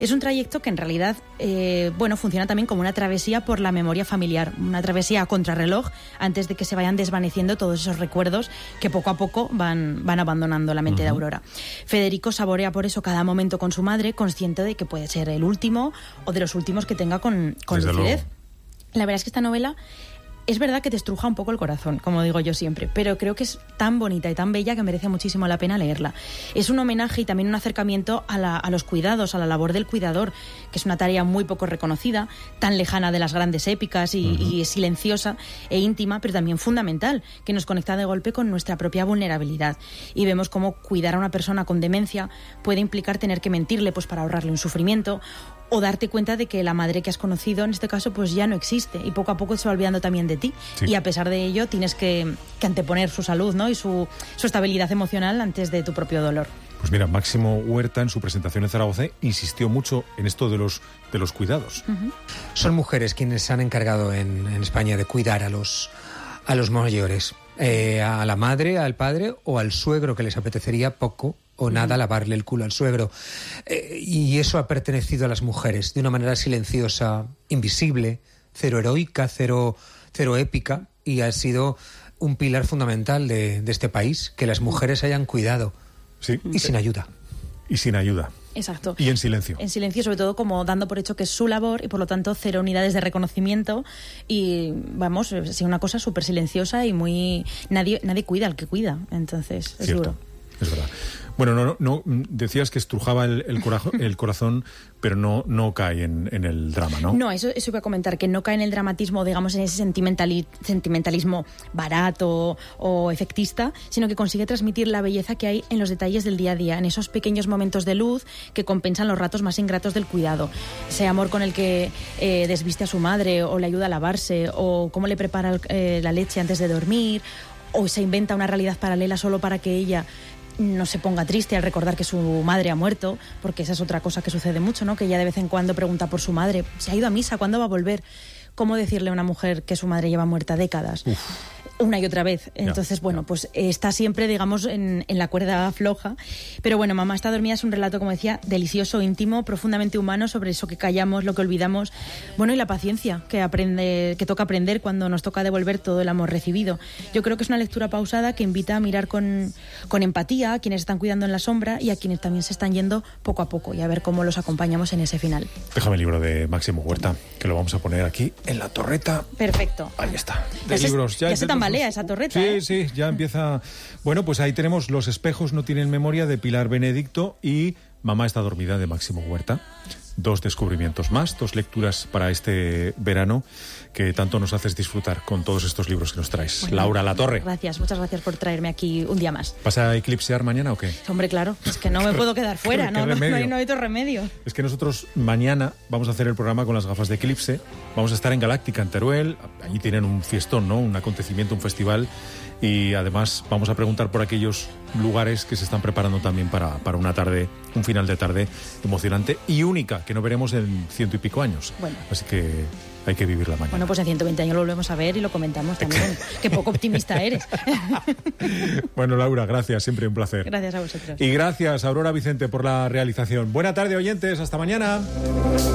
Es un trayecto que en realidad, funciona también como una travesía por la memoria familiar, una travesía a contrarreloj antes de que se vayan desvaneciendo todos esos recuerdos que poco a poco van abandonando la mente de Aurora. Federico saborea por eso cada momento con su madre, consciente de que puede ser el último o de los últimos que tenga con lucidez. La verdad es que esta novela es verdad que te estruja un poco el corazón, como digo yo siempre, pero creo que es tan bonita y tan bella que merece muchísimo la pena leerla. Es un homenaje y también un acercamiento a los cuidados, a la labor del cuidador, que es una tarea muy poco reconocida, tan lejana de las grandes épicas y silenciosa e íntima, pero también fundamental, que nos conecta de golpe con nuestra propia vulnerabilidad. Y vemos cómo cuidar a una persona con demencia puede implicar tener que mentirle pues para ahorrarle un sufrimiento, o darte cuenta de que la madre que has conocido, en este caso, pues ya no existe y poco a poco se va olvidando también de ti. Sí. Y a pesar de ello tienes que anteponer su salud, ¿no? Y su estabilidad emocional antes de tu propio dolor. Pues mira, Máximo Huerta en su presentación en Zaragoza insistió mucho en esto de los cuidados. Son mujeres quienes se han encargado en España de cuidar a los mayores. A la madre, al padre o al suegro, que les apetecería poco o nada lavarle el culo al suegro. Y eso ha pertenecido a las mujeres de una manera silenciosa, invisible, cero heroica, cero épica, y ha sido un pilar fundamental de este país, que las mujeres hayan cuidado. Sí. Y sin ayuda. Y sin ayuda. Exacto. Y en silencio. En silencio, sobre todo como dando por hecho que es su labor y por lo tanto 0 unidades de reconocimiento y vamos, es una cosa súper silenciosa y muy... Nadie cuida al que cuida, entonces es cierto, duro. Es verdad. Bueno, no decías que estrujaba el corazón, pero no cae en el drama, ¿no? No, eso iba a comentar, que no cae en el dramatismo, digamos, en ese sentimentalismo barato o efectista, sino que consigue transmitir la belleza que hay en los detalles del día a día, en esos pequeños momentos de luz que compensan los ratos más ingratos del cuidado. Ese amor con el que desviste a su madre o le ayuda a lavarse, o cómo le prepara la leche antes de dormir, o se inventa una realidad paralela solo para que ella no se ponga triste al recordar que su madre ha muerto, porque esa es otra cosa que sucede mucho, ¿no? Que ella de vez en cuando pregunta por su madre, ¿se ha ido a misa? ¿Cuándo va a volver? ¿Cómo decirle a una mujer que su madre lleva muerta décadas? Una y otra vez. Entonces, pues está siempre, digamos, en la cuerda floja. Pero bueno, Mamá está dormida es un relato, como decía, delicioso, íntimo, profundamente humano, sobre eso que callamos, lo que olvidamos. Bueno, y la paciencia que toca aprender cuando nos toca devolver todo el amor recibido. Yo creo que es una lectura pausada que invita a mirar con empatía a quienes están cuidando en la sombra y a quienes también se están yendo poco a poco, y a ver cómo los acompañamos en ese final. Déjame el libro de Máximo Huerta, que lo vamos a poner aquí en la torreta. Perfecto. Ahí está. Ya se tambalea esa torreta. Sí, ya empieza. Bueno, pues ahí tenemos Los espejos no tienen memoria, de Pilar Benedicto, y Mamá está dormida, de Máximo Huerta. 2 descubrimientos más, 2 lecturas para este verano que tanto nos haces disfrutar con todos estos libros que nos traes. Bueno, Laura Latorre. Gracias, muchas gracias por traerme aquí un día más. ¿Vas a eclipsear mañana o qué? Hombre, claro, es que no me puedo quedar fuera, no hay otro remedio. Es que nosotros mañana vamos a hacer el programa con las gafas de eclipse, vamos a estar en Galáctica, en Teruel, allí tienen un fiestón, ¿no? Un acontecimiento, un festival, y además vamos a preguntar por aquellos lugares que se están preparando también para una tarde, un final de tarde emocionante y única, que no veremos en 100 y pico años. Bueno. Así que hay que vivirla mañana. Bueno, pues en 120 años lo volvemos a ver y lo comentamos también. Qué poco optimista eres. Bueno, Laura, gracias, siempre un placer. Gracias a vosotros. Y gracias, Aurora Vicente, por la realización. Buena tarde, oyentes, hasta mañana.